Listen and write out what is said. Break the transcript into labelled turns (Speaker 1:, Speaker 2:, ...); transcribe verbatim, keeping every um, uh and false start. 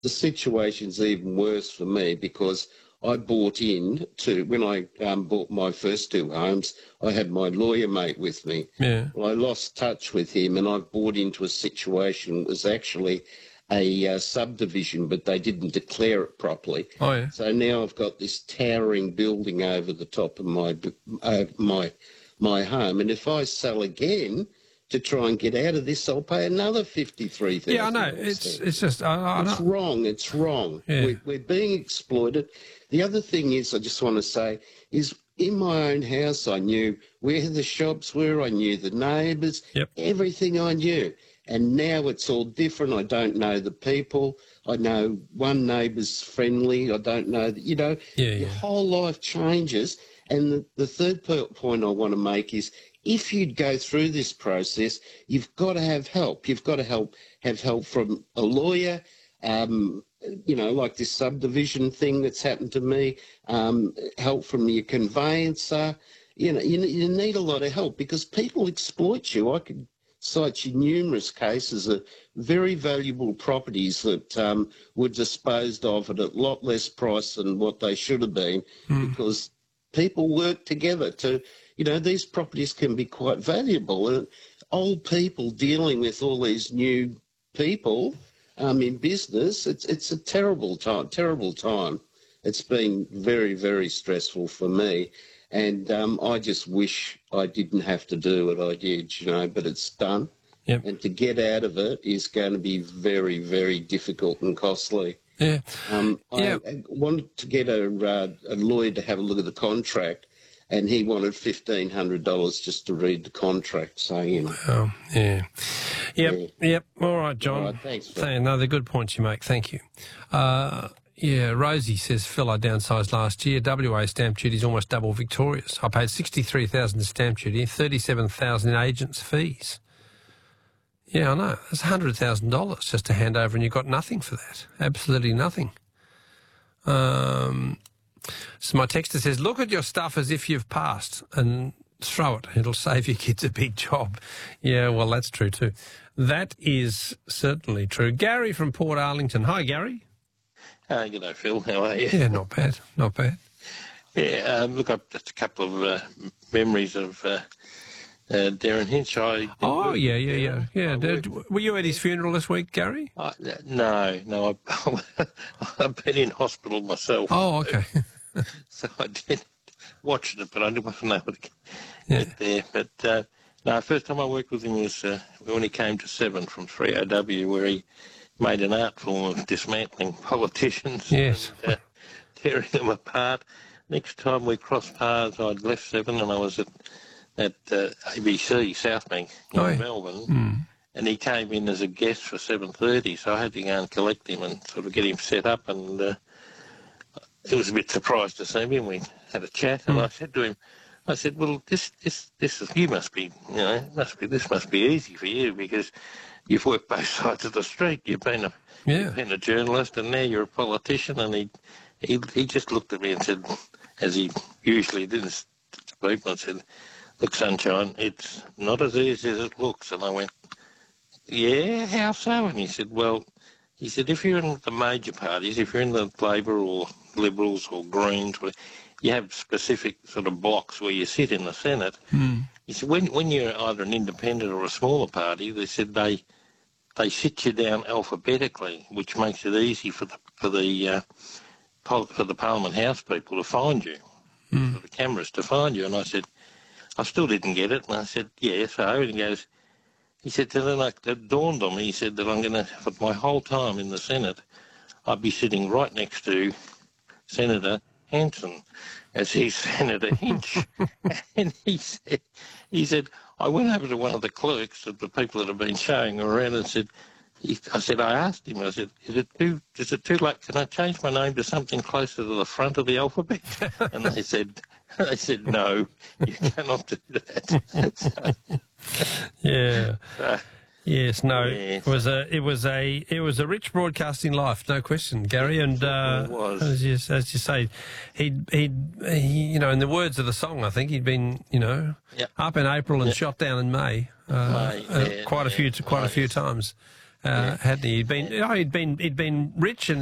Speaker 1: the situation's even worse for me because I bought in to, when I um, bought my first two homes, I had my lawyer mate with me.
Speaker 2: Yeah.
Speaker 1: Well, I lost touch with him and I bought into a situation that was actually a uh, subdivision, but they didn't declare it properly.
Speaker 2: Oh, yeah.
Speaker 1: So now I've got this towering building over the top of my uh, my my home, and if I sell again to try and get out of this, I'll pay another fifty-three thousand dollars.
Speaker 2: Yeah, I know. It's it's just I, I
Speaker 1: it's
Speaker 2: know.
Speaker 1: wrong. It's wrong.
Speaker 2: Yeah.
Speaker 1: We're, we're being exploited. The other thing is, I just want to say, is in my own house, I knew where the shops were. I knew the neighbours.
Speaker 2: Yep.
Speaker 1: Everything I knew. And now it's all different. I don't know the people. I know one neighbour's friendly. I don't know, the, you know,
Speaker 2: Yeah,
Speaker 1: your
Speaker 2: yeah.
Speaker 1: whole life changes. And the, the third po- point I want to make is if you'd go through this process, you've got to have help. You've got to help have help from a lawyer, um, you know, like this subdivision thing that's happened to me, um, help from your conveyancer. You know, you, you need a lot of help because people exploit you. I could cite you numerous cases of very valuable properties that um, were disposed of at a lot less price than what they should have been
Speaker 2: Mm.
Speaker 1: because people work together to, you know, these properties can be quite valuable. And old people dealing with all these new people um, in business, it's it's a terrible time, terrible time. It's been very, very stressful for me. And um, I just wish I didn't have to do what I did, you know, but it's done.
Speaker 2: Yep.
Speaker 1: And to get out of it is going to be very, very difficult and costly.
Speaker 2: Yeah.
Speaker 1: Um,
Speaker 2: Yeah.
Speaker 1: I, I wanted to get a, uh, a lawyer to have a look at the contract, and he wanted fifteen hundred dollars just to read the contract. So, you know.
Speaker 2: Oh, yeah. Yep,
Speaker 1: Yeah.
Speaker 2: yep. All right, John.
Speaker 1: All right, thanks, Phil.
Speaker 2: Thank- No, they're good points you make. Thank you. Uh, yeah, Rosie says, Phil, I downsized last year. W A stamp duty is almost double Victoria's. I paid sixty-three thousand dollars in stamp duty, thirty-seven thousand dollars in agents' fees. Yeah, I know. That's one hundred thousand dollars just to hand over, and you got nothing for that. Absolutely nothing. Um, so my texter says, look at your stuff as if you've passed and throw it. It'll save your kids a big job. Yeah, well, that's true too. That is certainly true. Gary from Port Arlington. Hi, Gary.
Speaker 3: Uh, you know, Phil, how are you?
Speaker 2: Yeah, not bad, not bad.
Speaker 3: Yeah, um, look, I've just a couple of uh, memories of uh, uh, Darren Hinch. I
Speaker 2: Oh, yeah, yeah, yeah. yeah.
Speaker 3: I
Speaker 2: Did,
Speaker 3: worked-
Speaker 2: were you at his funeral this week, Gary?
Speaker 3: I, no, no, I, I've been in hospital myself.
Speaker 2: Oh, okay.
Speaker 3: So I did watch it, but I wasn't able to get
Speaker 2: Yeah.
Speaker 3: there. But uh, no, first time I worked with him was uh, when he came to Seven from three O W, where he made an art form of dismantling politicians
Speaker 2: Yes.
Speaker 3: and uh, tearing them apart. Next time we crossed paths, I'd left Seven and I was at at uh, A B C Southbank in
Speaker 2: Oh, yeah.
Speaker 3: Melbourne,
Speaker 2: Mm.
Speaker 3: and he came in as a guest for seven thirty, so I had to go and collect him and sort of get him set up, and uh, he was a bit surprised to see me, and we had a chat, and
Speaker 2: Mm.
Speaker 3: I said to him, I said, well, this, this, this is, you must be, you know, must be, this must be easy for you because you've worked both sides of the street. You've been a,
Speaker 2: Yeah.
Speaker 3: you've been a journalist, and now you're a politician. And he, he, he just looked at me and said, as he usually did, speak, and said, look, sunshine, it's not as easy as it looks. And I went, yeah, how so? And he said, well, he said, if you're in the major parties, if you're in the Labor or Liberals or Greens, you have specific sort of blocks where you sit in the Senate.
Speaker 2: Mm.
Speaker 3: He said, when, when you're either an independent or a smaller party, they said they they sit you down alphabetically, which makes it easy for the for the uh, pol- for the Parliament House people to find you,
Speaker 2: Mm.
Speaker 3: for the cameras to find you. And I said, I still didn't get it. And I said, yeah, so. And he goes, he said, so then like, it dawned on me, he said that I'm going to, for my whole time in the Senate, I'd be sitting right next to Senator Hanson as he's Senator Hinch. And he said, he said, I went over to one of the clerks of the people that have been showing around and said, he, I said, I asked him, I said, is it too, is it too late? Can I change my name to something closer to the front of the alphabet? And they said, they said, no, you cannot do that. So,
Speaker 2: Yeah.
Speaker 3: so,
Speaker 2: Yes, no.
Speaker 3: Yes.
Speaker 2: It was a it was a it was a rich broadcasting life, no question, Gary. And uh,
Speaker 3: It was.
Speaker 2: as you as you say, he he he you know, in the words of the song, I think he'd been you know
Speaker 3: Yep.
Speaker 2: up in April and
Speaker 3: Yep.
Speaker 2: shot down in May, uh,
Speaker 3: May,
Speaker 2: uh,
Speaker 3: yeah,
Speaker 2: quite a few
Speaker 3: yeah,
Speaker 2: quite a few
Speaker 3: yes.
Speaker 2: times. uh, hadn't he? He'd been, oh, he'd been, he'd been rich and